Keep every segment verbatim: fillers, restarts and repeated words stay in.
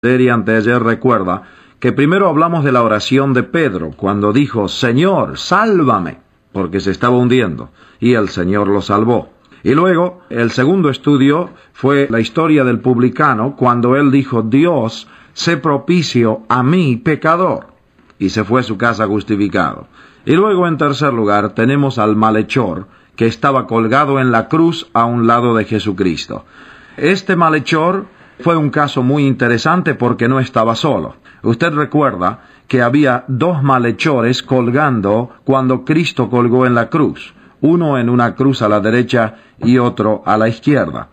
Y anteayer recuerda que primero hablamos de la oración de Pedro, cuando dijo, Señor, sálvame, porque se estaba hundiendo, y el Señor lo salvó. Y luego, el segundo estudio fue la historia del publicano, cuando él dijo, Dios, sé propicio a mí, pecador, y se fue a su casa justificado. Y luego, en tercer lugar, tenemos al malhechor, que estaba colgado en la cruz a un lado de Jesucristo. Este malhechor fue un caso muy interesante porque no estaba solo. Usted recuerda que había dos malhechores colgando cuando Cristo colgó en la cruz. Uno en una cruz a la derecha y otro a la izquierda.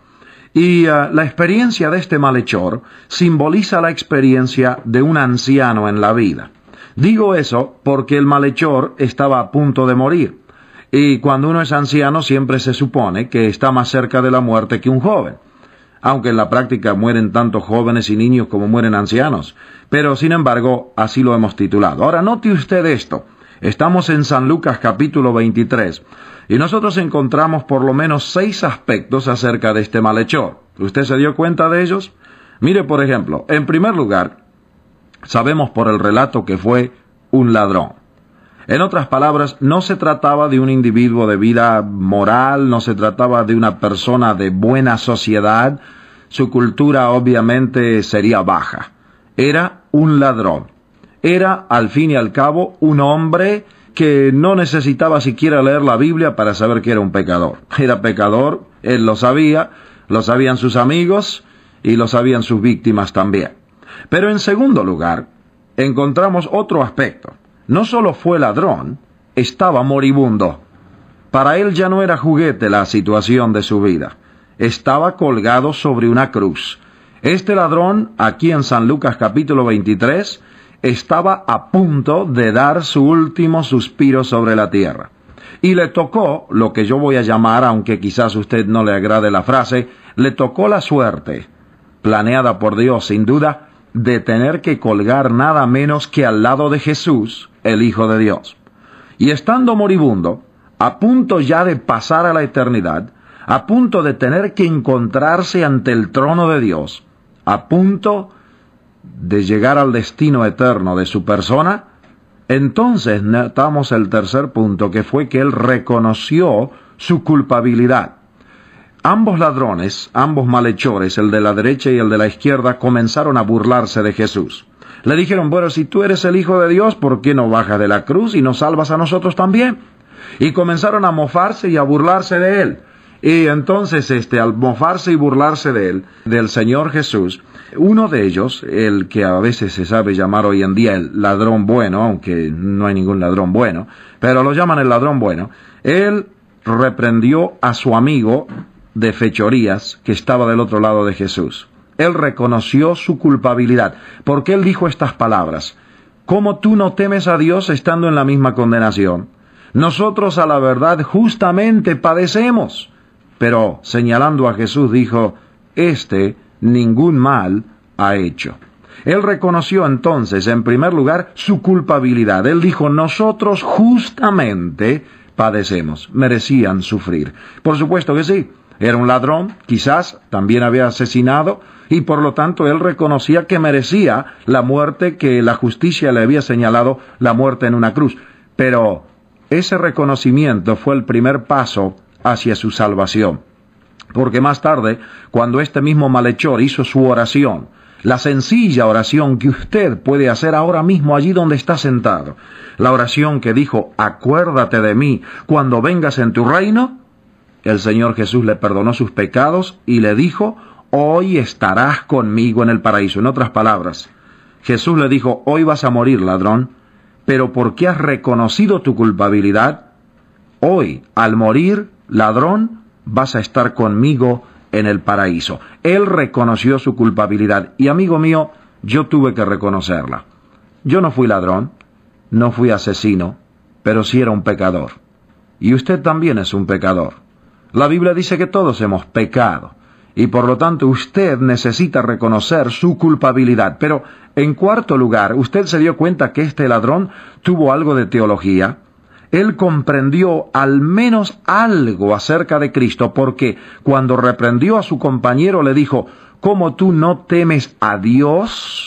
Y uh, la experiencia de este malhechor simboliza la experiencia de un anciano en la vida. Digo eso porque el malhechor estaba a punto de morir. Y cuando uno es anciano siempre se supone que está más cerca de la muerte que un joven. Aunque en la práctica mueren tanto jóvenes y niños como mueren ancianos. Pero, sin embargo, así lo hemos titulado. Ahora, note usted esto. Estamos en San Lucas capítulo veintitrés, y nosotros encontramos por lo menos seis aspectos acerca de este malhechor. ¿Usted se dio cuenta de ellos? Mire, por ejemplo, en primer lugar, sabemos por el relato que fue un ladrón. En otras palabras, no se trataba de un individuo de vida moral, no se trataba de una persona de buena sociedad. Su cultura obviamente sería baja. Era un ladrón. Era, al fin y al cabo, un hombre que no necesitaba siquiera leer la Biblia para saber que era un pecador. Era pecador, él lo sabía, lo sabían sus amigos y lo sabían sus víctimas también. Pero en segundo lugar, encontramos otro aspecto. No solo fue ladrón, estaba moribundo. Para él ya no era juguete la situación de su vida. Estaba colgado sobre una cruz. Este ladrón, aquí en San Lucas capítulo veintitrés, estaba a punto de dar su último suspiro sobre la tierra. Y le tocó, lo que yo voy a llamar, aunque quizás a usted no le agrade la frase, le tocó la suerte, planeada por Dios sin duda, de tener que colgar nada menos que al lado de Jesús, el Hijo de Dios. Y estando moribundo, a punto ya de pasar a la eternidad, a punto de tener que encontrarse ante el trono de Dios, a punto de llegar al destino eterno de su persona, entonces notamos el tercer punto, que fue que él reconoció su culpabilidad. Ambos ladrones, ambos malhechores, el de la derecha y el de la izquierda, comenzaron a burlarse de Jesús. Le dijeron, bueno, si tú eres el Hijo de Dios, ¿por qué no bajas de la cruz y nos salvas a nosotros también? Y comenzaron a mofarse y a burlarse de él. Y entonces, este, al mofarse y burlarse de él, del Señor Jesús, uno de ellos, el que a veces se sabe llamar hoy en día el ladrón bueno, aunque no hay ningún ladrón bueno, pero lo llaman el ladrón bueno, él reprendió a su amigo de fechorías que estaba del otro lado de Jesús. Él reconoció su culpabilidad, porque él dijo estas palabras, ¿cómo tú no temes a Dios estando en la misma condenación? Nosotros a la verdad justamente padecemos. Pero señalando a Jesús dijo, este ningún mal ha hecho. Él reconoció entonces, en primer lugar, su culpabilidad. Él dijo, nosotros justamente padecemos, merecían sufrir. Por supuesto que sí. Era un ladrón, quizás también había asesinado, y por lo tanto él reconocía que merecía la muerte que la justicia le había señalado, la muerte en una cruz. Pero ese reconocimiento fue el primer paso hacia su salvación. Porque más tarde, cuando este mismo malhechor hizo su oración, la sencilla oración que usted puede hacer ahora mismo allí donde está sentado, la oración que dijo, acuérdate de mí cuando vengas en tu reino, el Señor Jesús le perdonó sus pecados y le dijo, hoy estarás conmigo en el paraíso. En otras palabras, Jesús le dijo, hoy vas a morir, ladrón, pero porque has reconocido tu culpabilidad, hoy, al morir, ladrón, vas a estar conmigo en el paraíso. Él reconoció su culpabilidad y, amigo mío, yo tuve que reconocerla. Yo no fui ladrón, no fui asesino, pero sí era un pecador. Y usted también es un pecador. La Biblia dice que todos hemos pecado, y por lo tanto usted necesita reconocer su culpabilidad. Pero, en cuarto lugar, usted se dio cuenta que este ladrón tuvo algo de teología. Él comprendió al menos algo acerca de Cristo, porque cuando reprendió a su compañero le dijo, ¿cómo tú no temes a Dios?